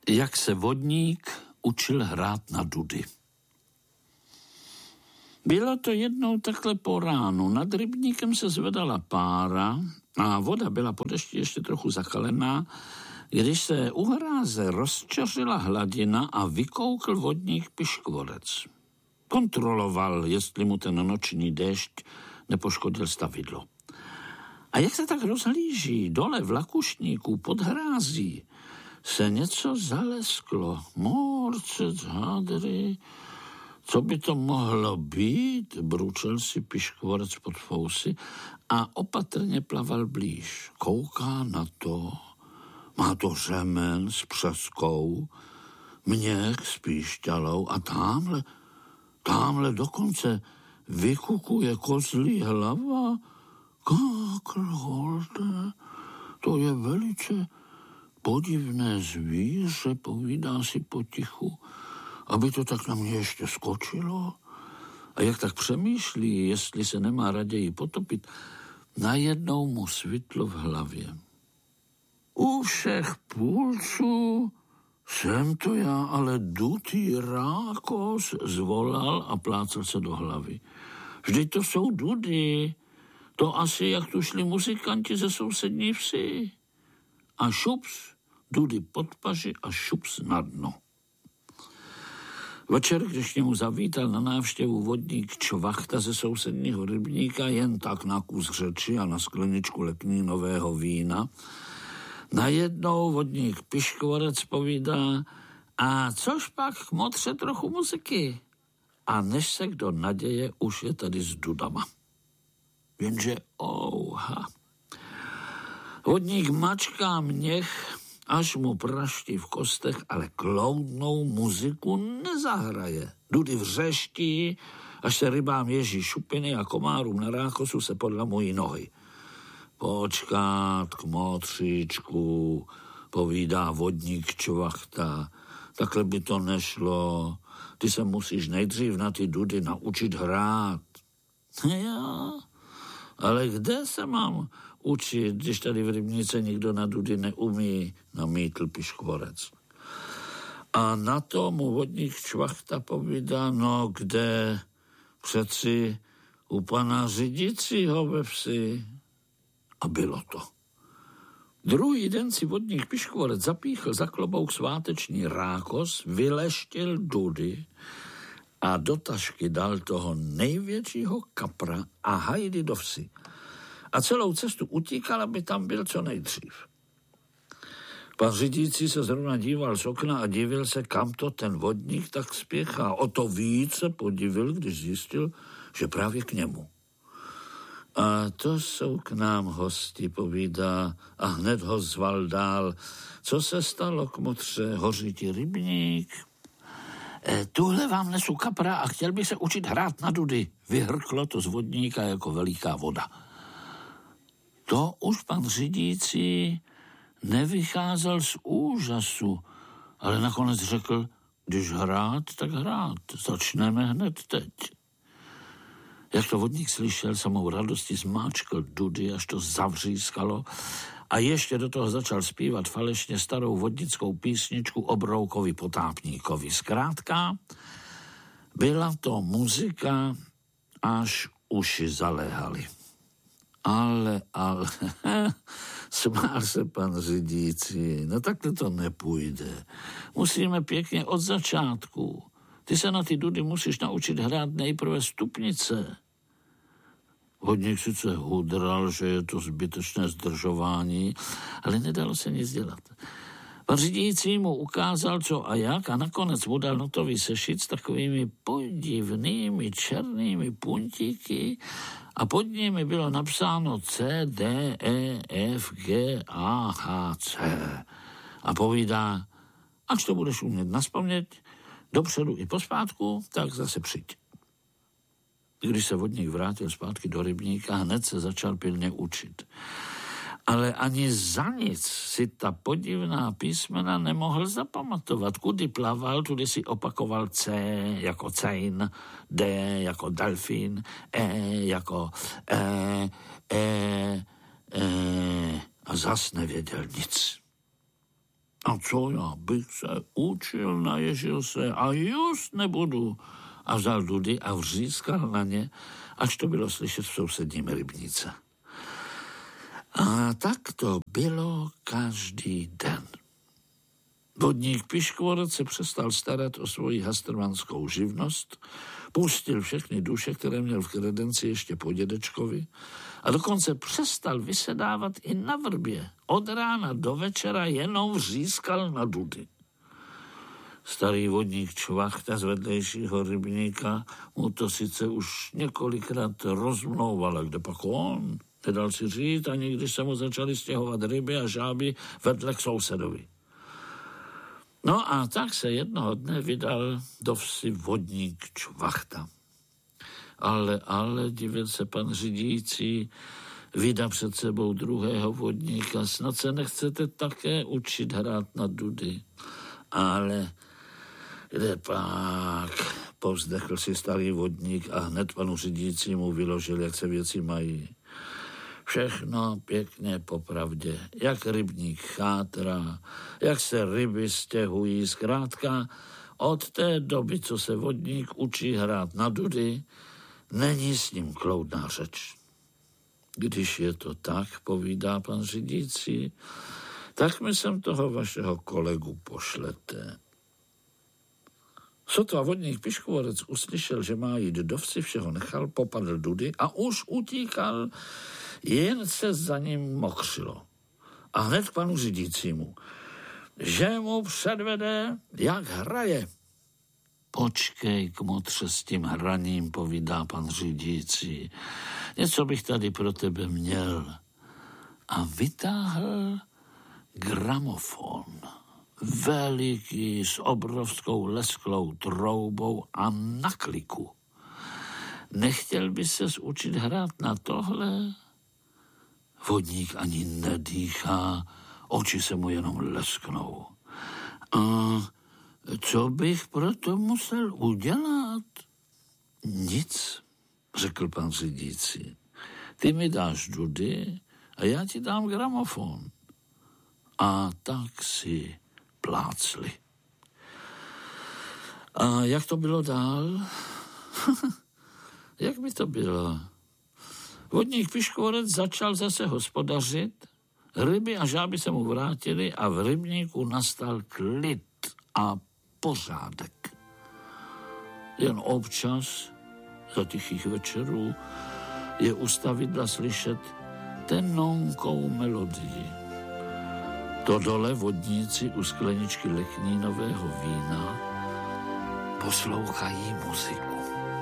Jak se vodník učil hrát na dudy. Bylo to jednou takhle po ránu. Nad rybníkem se zvedala pára a voda byla po dešti ještě trochu zakalená, když se u hráze rozčařila hladina a vykoukl vodník Piškvorec. Kontroloval, jestli mu ten noční déšť nepoškodil stavidlo. A jak se tak rozhlíží dole v Lakušníku pod hrází, se něco zalesklo. Morcec, hadry, co by to mohlo být? Bručel si Piškvorec pod fousy a opatrně plaval blíž. Kouká na to. Má to řemen s přeskou, měch s píšťalou a tamhle dokonce vykukuje kozlí hlava. Kakrholde, to je velice podivné zvíře, povídá si potichu, aby to tak na mě ještě skočilo. A jak tak přemýšlí, jestli se nemá raději potopit, najednou mu svitlo v hlavě. U všech půlců jsem to já, ale dutý rákos, zvolal a plácal se do hlavy. Vždyť to jsou dudy, to asi jak tu šli muzikanti ze sousední vsi. A šups, dudy pod paži a šups na dno. Večer, když k němu zavítal na návštěvu vodník Čvachta ze sousedního rybníka, jen tak na kus řeči a na skleničku leknínového vína, najednou vodník Piškvorec povídá: a což pak k motře trochu muziky? A než se kdo naděje, už je tady s dudama. Jenže ouha. Vodník mačká měch, až mu praští v kostech, ale kloudnou muziku nezahraje. Dudy vřeští, až se rybám ježí šupiny a komárům na rákosu se podlamují nohy. Počkat k motříčku, povídá vodník Čvachta. Takhle by to nešlo. Ty se musíš nejdřív na ty dudy naučit hrát. Já, ale kde se mám učit, když tady v rybnice nikdo na dudy neumí, namítl Piškvorec. A na to mu vodník Čvachta povídá: no kde? Přeci u pana řídícího ve vsi. A bylo to. Druhý den si vodník Piškvorec zapíchl za klobouk sváteční rákos, vyleštil dudy a do tašky dal toho největšího kapra a hajdy do vsi. A celou cestu utíkal, aby tam byl co nejdřív. Pan řídící se zrovna díval z okna a divil se, kam to ten vodník tak spěchá. O to více podivil, když zjistil, že právě k němu. A to jsou k nám hosti, povídá, a hned ho zval dál. Co se stalo, kmotře, hoří ti rybník? Tuhle vám nesu kapra a chtěl bych se učit hrát na dudy. Vyhrklo to z vodníka jako veliká voda. To už pan řídící nevycházel z úžasu, ale nakonec řekl: když hrát, tak hrát. Začneme hned teď. Jak to vodník slyšel, samou radostí zmáčkl dudy, až to zavřískalo, a ještě do toho začal zpívat falešně starou vodnickou písničku o Broukovi potápníkovi. Zkrátka, byla to muzika, až uši zaléhaly. Ale, smál se pan řídící, no takhle to nepůjde. Musíme pěkně od začátku. Ty se na ty dudy musíš naučit hrát nejprve stupnice. Vodník sice hudral, že je to zbytečné zdržování, ale nedalo se nic dělat. Pan řídící mu ukázal, co a jak, a nakonec mu dal notový sešit s takovými podivnými černými puntíky a pod nimi bylo napsáno C, D, E, F, G, A, H, C. A povídá: až to budeš umět nazpaměť, dopředu i pospátku, tak zase přijď. Když se vodník vrátil zpátky do rybníka, hned se začal pilně učit. Ale ani za nic si ta podivná písmena nemohl zapamatovat. Kudy plaval, tudy si opakoval C jako cejn, D jako delfín, E jako a zas nevěděl nic. A A co já bych se učil, naježil se a just nebudu. A vzal dudy a vřískal na ně, až to bylo slyšet v sousedním rybníce. A tak to bylo každý den. Vodník Piškvorec se přestal starat o svoji hastrmanskou živnost, pustil všechny duše, které měl v kredenci ještě po dědečkovi a dokonce přestal vysedávat i na vrbě. Od rána do večera jenom vřískal na dudy. Starý vodník Čvachta z vedlejšího rybníka mu to sice už několikrát rozmlouval, a kde pak on? Nedal si říct, ani když se mu začaly stěhovat ryby a žáby vedle k sousedovi. No a tak se jednoho dne vydal do vsi vodník Čvachta. Ale, divil se pan řídící, vydá před sebou druhého vodníka, snad se nechcete také učit hrát na dudy. Ale kde pak, povzdechl si starý vodník a hned panu řídícímu vyložil, jak se věci mají. Všechno pěkně popravdě, jak rybník chátrá, jak se ryby stěhují, zkrátka od té doby, co se vodník učí hrát na dudy, není s ním kloudná řeč. Když je to tak, povídá pan řídící, tak mi sem toho vašeho kolegu pošlete. Sotva vodník Piškvorec uslyšel, že má jít do vsi, všeho nechal, popadl dudy a už utíkal, jen se za ním mokřilo. A hned k panu řídícímu, že mu předvede, jak hraje. Počkej, kmotře, s tím hraním, povídá pan řídící. Něco bych tady pro tebe měl. A vytáhl gramofon. Veliký, s obrovskou lesklou troubou a na kliku. Nechtěl by ses učit hrát na tohle? Vodník ani nedýchá, oči se mu jenom lesknou. A co bych proto musel udělat? Nic, řekl pan řídící. Ty mi dáš dudy a já ti dám gramofon. A tak si plácli. A jak to bylo dál? Jak by to bylo? Vodník Piškvorec začal zase hospodařit, ryby a žáby se mu vrátily a v rybníku nastal klid a pořádek. Jen občas, za tichých večerů, je u stavidla slyšet tenonkou melodii. To dole vodníci u skleničky leknínového vína poslouchají muziku.